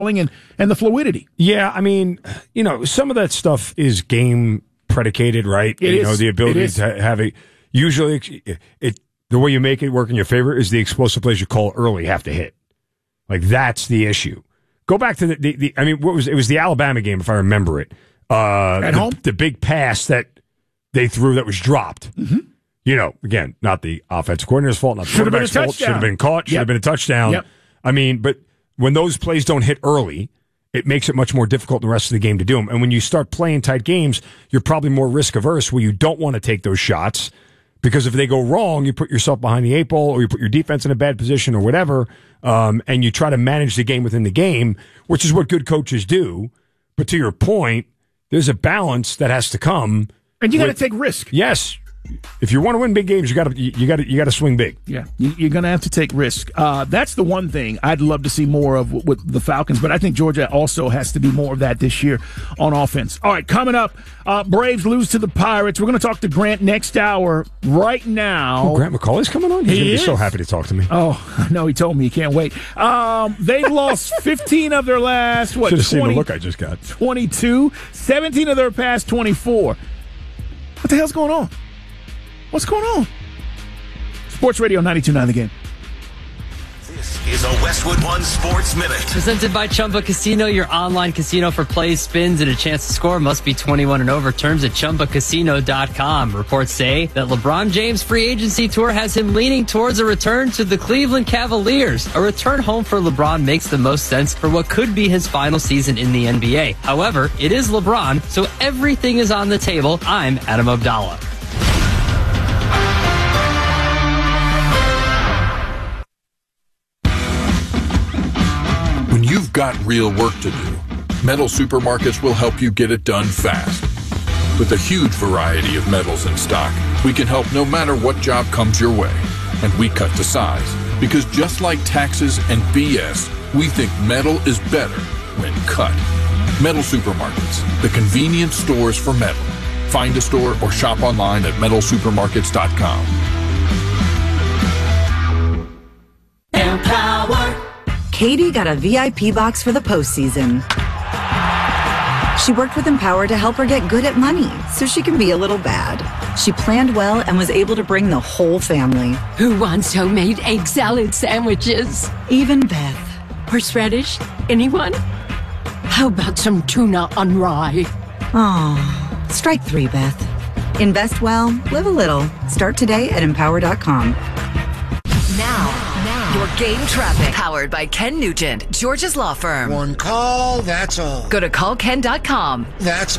and the fluidity. Yeah, I mean, some of that stuff is game predicated, right? The ability to have a usually the way you make it work in your favor is the explosive plays you call early have to hit. Like that's the issue. Go back to it was the Alabama game if I remember it. At home, the big pass that they threw that was dropped. Mm-hmm. Again, not the offensive coordinator's fault, not the quarterback's fault. Should have been caught. Should have been a touchdown. Yep. I mean, but when those plays don't hit early, it makes it much more difficult in the rest of the game to do them. And when you start playing tight games, you're probably more risk averse where you don't want to take those shots because if they go wrong, you put yourself behind the eight ball or you put your defense in a bad position or whatever, and you try to manage the game within the game, which is what good coaches do. But to your point, there's a balance that has to come. And you got to take risk. Yes. If you want to win big games, you got to swing big. Yeah, you're going to have to take risk. That's the one thing I'd love to see more of with the Falcons, but I think Georgia also has to be more of that this year on offense. All right, coming up, Braves lose to the Pirates. We're going to talk to Grant next hour. Right now, Grant McCauley's coming on. He's going to be so happy to talk to me. Oh, no, he told me he can't wait. They lost 15 of their last. Should have seen the look I just got. 22, 17 of their past 24. What the hell's going on? What's going on? Sports Radio 92.9 The Game. This is a Westwood One Sports Minute. Presented by Chumba Casino, your online casino for plays, spins, and a chance to score. Must be 21 and over. Terms at ChumbaCasino.com. Reports say that LeBron James' free agency tour has him leaning towards a return to the Cleveland Cavaliers. A return home for LeBron makes the most sense for what could be his final season in the NBA. However, it is LeBron, so everything is on the table. I'm Adam Abdallah. When you've got real work to do, Metal Supermarkets will help you get it done fast. With a huge variety of metals in stock, we can help no matter what job comes your way. And we cut to size, because just like taxes and BS, we think metal is better when cut. Metal Supermarkets, the convenience stores for metal. Find a store or shop online at metalsupermarkets.com. Empower. Katie got a VIP box for the postseason. She worked with Empower to help her get good at money so she can be a little bad. She planned well and was able to bring the whole family. Who wants homemade egg salad sandwiches? Even Beth. Horseradish? Anyone? How about some tuna on rye? Oh, strike three, Beth. Invest well, live a little. Start today at Empower.com. Now, your game traffic. Powered by Ken Nugent, Georgia's law firm. One call, that's all. Go to callken.com. That's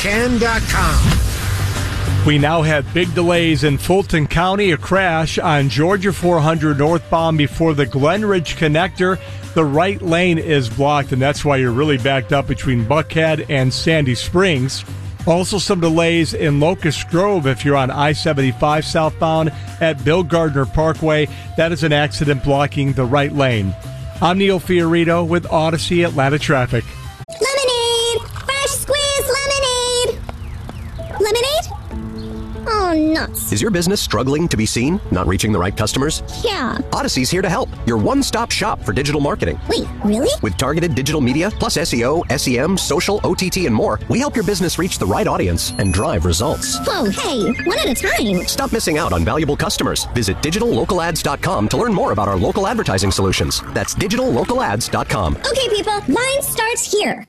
allken.com. We now have big delays in Fulton County. A crash on Georgia 400 northbound before the Glenridge connector. The right lane is blocked, and that's why you're really backed up between Buckhead and Sandy Springs. Also some delays in Locust Grove if you're on I-75 southbound at Bill Gardner Parkway. That is an accident blocking the right lane. I'm Neil Fiorito with Odyssey Atlanta Traffic. Lemonade! Fresh squeezed lemonade! Lemonade? Oh, nuts. Is your business struggling to be seen? Not reaching the right customers? Yeah. Odyssey's here to help. Your one-stop shop for digital marketing. Wait, really? With targeted digital media, plus SEO, SEM, social, OTT, and more, we help your business reach the right audience and drive results. Whoa, hey, one at a time. Stop missing out on valuable customers. Visit digitallocalads.com to learn more about our local advertising solutions. That's digitallocalads.com. Okay, people, mine starts here.